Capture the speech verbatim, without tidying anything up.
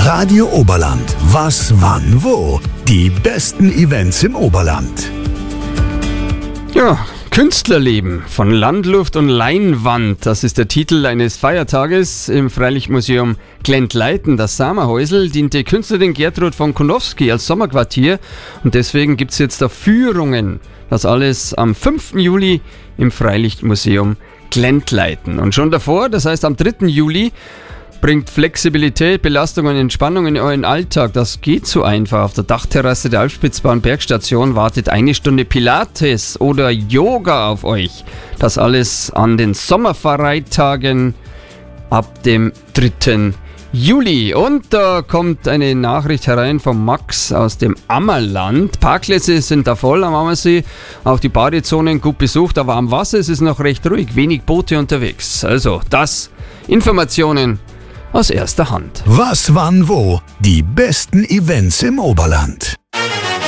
Radio Oberland. Was, wann, wo? Die besten Events im Oberland. Ja, Künstlerleben von Landluft und Leinwand. Das ist der Titel eines Feiertages im Freilichtmuseum Glentleiten. Das Samerhäusl diente Künstlerin Gertrud von Konowski als Sommerquartier und deswegen gibt es jetzt da Führungen. Das alles am fünften Juli im Freilichtmuseum Glentleiten. Und schon davor, das heißt am dritten Juli, bringt Flexibilität, Belastung und Entspannung in euren Alltag. Das geht so einfach. Auf der Dachterrasse der Alpspitzbahn Bergstation wartet eine Stunde Pilates oder Yoga auf euch. Das alles an den Sommerfreitagen ab dem dritten Juli. Und da kommt eine Nachricht herein von Max aus dem Ammerland. Parkplätze sind da voll am Ammersee. Auch die Badezonen gut besucht, aber am Wasser ist es noch recht ruhig. Wenig Boote unterwegs. Also das Informationen aus erster Hand. Was, wann, wo? Die besten Events im Oberland.